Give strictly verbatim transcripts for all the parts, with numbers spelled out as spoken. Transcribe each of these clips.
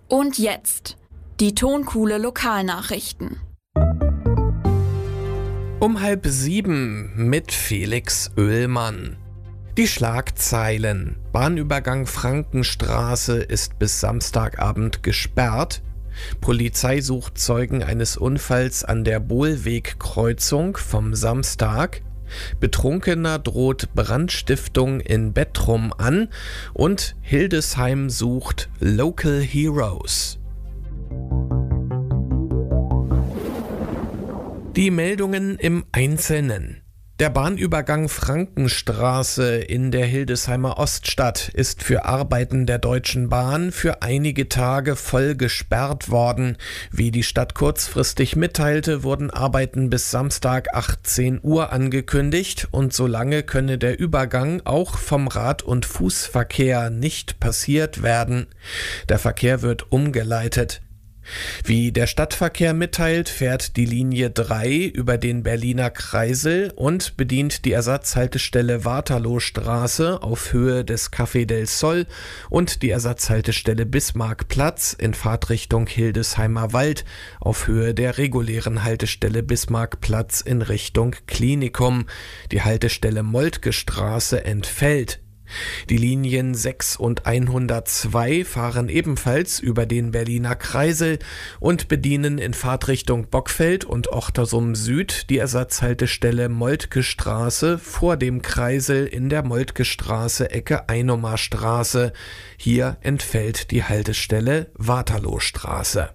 Und jetzt die Tonkuhle Lokalnachrichten. Um halb sieben mit Felix Oehlmann. Die Schlagzeilen: Bahnübergang Frankenstraße ist bis Samstagabend gesperrt. Polizei sucht Zeugen eines Unfalls an der Bohlwegkreuzung vom Samstag. Betrunkener droht Brandstiftung in Bettrum an und Hildesheim sucht Local Heroes. Die Meldungen im Einzelnen. Der Bahnübergang Frankenstraße in der Hildesheimer Oststadt ist für Arbeiten der Deutschen Bahn für einige Tage voll gesperrt worden. Wie die Stadt kurzfristig mitteilte, wurden Arbeiten bis Samstag achtzehn Uhr angekündigt und solange könne der Übergang auch vom Rad- und Fußverkehr nicht passiert werden. Der Verkehr wird umgeleitet. Wie der Stadtverkehr mitteilt, fährt die Linie drei über den Berliner Kreisel und bedient die Ersatzhaltestelle Waterloostraße auf Höhe des Café del Sol und die Ersatzhaltestelle Bismarckplatz in Fahrtrichtung Hildesheimer Wald auf Höhe der regulären Haltestelle Bismarckplatz in Richtung Klinikum. Die Haltestelle Moltkestraße entfällt. Die Linien sechs und hundertzwei fahren ebenfalls über den Berliner Kreisel und bedienen in Fahrtrichtung Bockfeld und Ochtersum Süd die Ersatzhaltestelle Moltkestraße vor dem Kreisel in der Moltkestraße Ecke Einumerstraße. Hier entfällt die Haltestelle Waterloostraße.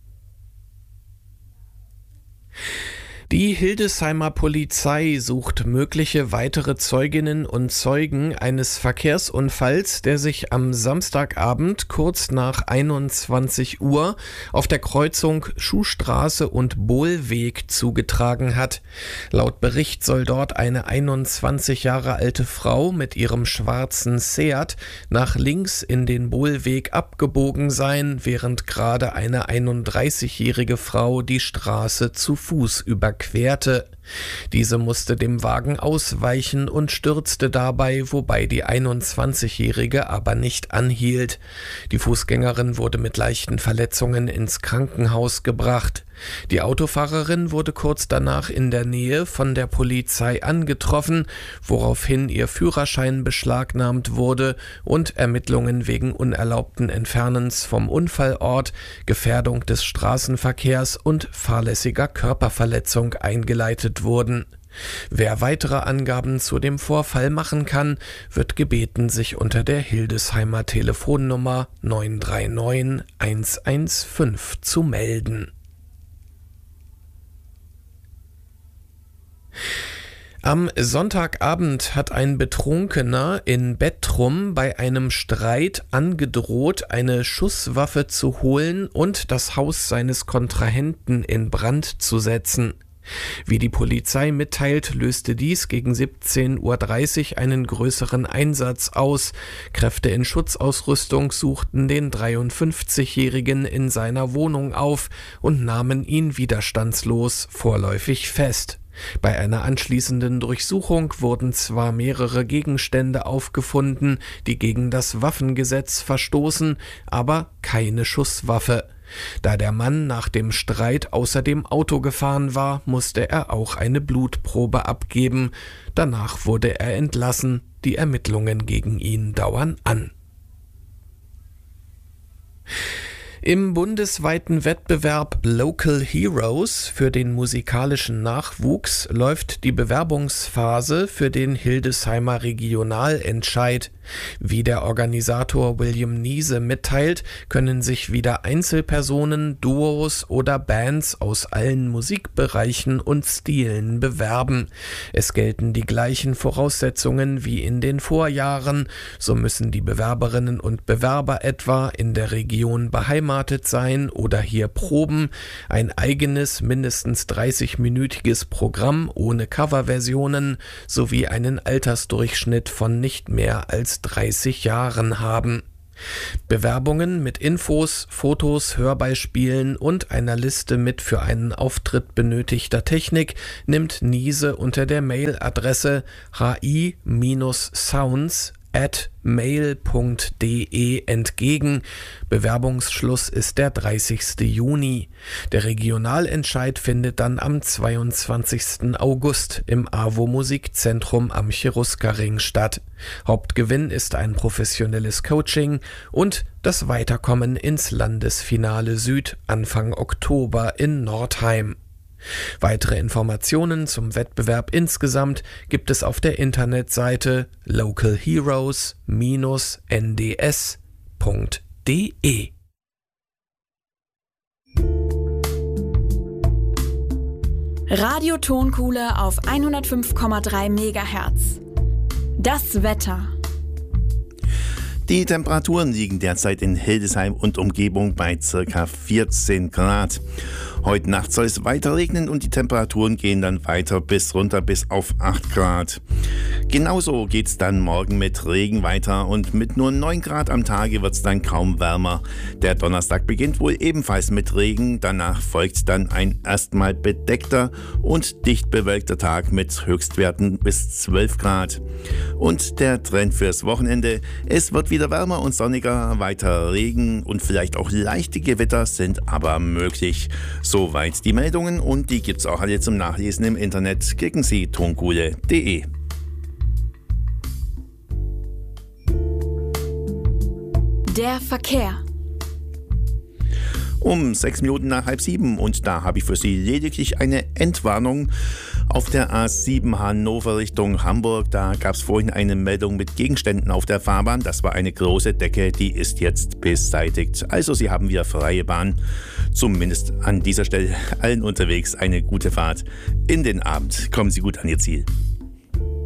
Die Hildesheimer Polizei sucht mögliche weitere Zeuginnen und Zeugen eines Verkehrsunfalls, der sich am Samstagabend kurz nach einundzwanzig Uhr auf der Kreuzung Schuhstraße und Bohlweg zugetragen hat. Laut Bericht soll dort eine einundzwanzig Jahre alte Frau mit ihrem schwarzen Seat nach links in den Bohlweg abgebogen sein, während gerade eine einunddreißigjährige Frau die Straße zu Fuß überquerte. Querte. Diese musste dem Wagen ausweichen und stürzte dabei, wobei die einundzwanzigjährige aber nicht anhielt. Die Fußgängerin wurde mit leichten Verletzungen ins Krankenhaus gebracht. Die Autofahrerin wurde kurz danach in der Nähe von der Polizei angetroffen, woraufhin ihr Führerschein beschlagnahmt wurde und Ermittlungen wegen unerlaubten Entfernens vom Unfallort, Gefährdung des Straßenverkehrs und fahrlässiger Körperverletzung eingeleitet wurden. Wer weitere Angaben zu dem Vorfall machen kann, wird gebeten, sich unter der Hildesheimer Telefonnummer neun drei neun eins eins fünf zu melden. Am Sonntagabend hat ein Betrunkener in Bettrum bei einem Streit angedroht, eine Schusswaffe zu holen und das Haus seines Kontrahenten in Brand zu setzen. Wie die Polizei mitteilt, löste dies gegen siebzehn Uhr dreißig einen größeren Einsatz aus. Kräfte in Schutzausrüstung suchten den dreiundfünfzigjährigen in seiner Wohnung auf und nahmen ihn widerstandslos vorläufig fest. Bei einer anschließenden Durchsuchung wurden zwar mehrere Gegenstände aufgefunden, die gegen das Waffengesetz verstoßen, aber keine Schusswaffe. Da der Mann nach dem Streit außer dem Auto gefahren war, musste er auch eine Blutprobe abgeben. Danach wurde er entlassen. Die Ermittlungen gegen ihn dauern an. Im bundesweiten Wettbewerb Local Heroes für den musikalischen Nachwuchs läuft die Bewerbungsphase für den Hildesheimer Regionalentscheid. Wie der Organisator William Niese mitteilt, können sich wieder Einzelpersonen, Duos oder Bands aus allen Musikbereichen und Stilen bewerben. Es gelten die gleichen Voraussetzungen wie in den Vorjahren. So müssen die Bewerberinnen und Bewerber etwa in der Region beheimatet sein oder hier proben, ein eigenes mindestens dreißigminütiges Programm ohne Coverversionen sowie einen Altersdurchschnitt von nicht mehr als dreißig Jahren haben. Bewerbungen mit Infos, Fotos, Hörbeispielen und einer Liste mit für einen Auftritt benötigter Technik nimmt Niese unter der Mailadresse hi Bindestrich sounds at mail punkt de entgegen. Bewerbungsschluss ist der dreißigsten Juni. Der Regionalentscheid findet dann am zweiundzwanzigsten August im AWO Musikzentrum am Cherusker-Ring statt. Hauptgewinn ist ein professionelles Coaching und das Weiterkommen ins Landesfinale Süd Anfang Oktober in Nordheim. Weitere Informationen zum Wettbewerb insgesamt gibt es auf der Internetseite local heroes dash n d s punkt d e. Radio Tonkuhle auf hundertfünf Komma drei Megahertz. Das Wetter. Die Temperaturen liegen derzeit in Hildesheim und Umgebung bei ca. vierzehn Grad. Heute Nacht soll es weiter regnen und die Temperaturen gehen dann weiter bis runter bis auf acht Grad. Genauso geht es dann morgen mit Regen weiter und mit nur neun Grad am Tage wird es dann kaum wärmer. Der Donnerstag beginnt wohl ebenfalls mit Regen, danach folgt dann ein erstmal bedeckter und dicht bewölkter Tag mit Höchstwerten bis zwölf Grad. Und der Trend fürs Wochenende, es wird wieder wärmer und sonniger, weiter Regen und vielleicht auch leichte Gewitter sind aber möglich. Soweit die Meldungen und die gibt's auch alle zum Nachlesen im Internet. Klicken Sie tonkuhle punkt de. Der Verkehr. Um sechs Minuten nach halb sieben und da habe ich für Sie lediglich eine Entwarnung. Auf der A sieben Hannover Richtung Hamburg, da gab es vorhin eine Meldung mit Gegenständen auf der Fahrbahn. Das war eine große Decke, die ist jetzt beseitigt. Also Sie haben wieder freie Bahn. Zumindest an dieser Stelle allen unterwegs eine gute Fahrt in den Abend. Kommen Sie gut an Ihr Ziel.